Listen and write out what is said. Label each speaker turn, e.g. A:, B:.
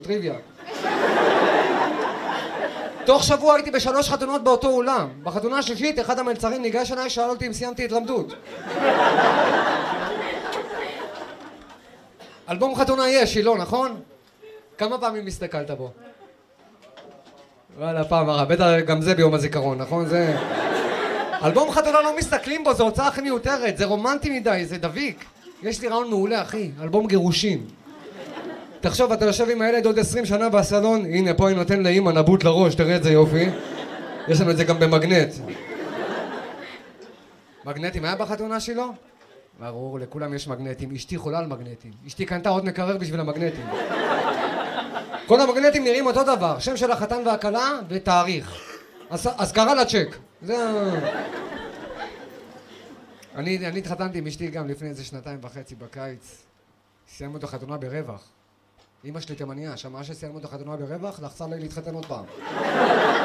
A: טריוויה. תוך שבוע הייתי ב3 חתונות באותו אולם. בחתונה השלישית, אחד המלצרים ניגש אליי, שאל אותי אם סיימתי התלמדות. אלבום חתונה יש, לא, נכון? כמה פעמים הסתכלת בו? וואלה, פעם הרע, בטח גם זה ביום הזיכרון, נכון? זה... אלבום חתונה לא מסתכלים בו, זו הוצאה הכי מיותרת, זה רומנטי מדי, זה דביק. יש לי רעיון מעולה, אחי, אלבום גירושים. תחשוב, אתה יושב עם הילד עוד 20 שנה בסלון, הנה, פה אני נותן לאמא נבוט לראש, תראה את זה יופי. יש לנו את זה גם במגנט. מגנטים היה בחתונה שלו? ברור, לכולם יש מגנטים. אשתי חולה על מגנטים. אשתי קנתה עוד מקרר בשביל המגנטים. כל המגנטים נראים אותו דבר, שם של החתן והכלה ותאריך. אז קרא לה צ'ק. זה... אני התחתנתי עם אשתי גם לפני איזה 2.5 בקיץ. סיימנו את החתונה ברווח. אמא שלי תימניה, שמעה שסיימנו את החתונה ברווח, לחצה לי להתחתן עוד פעם.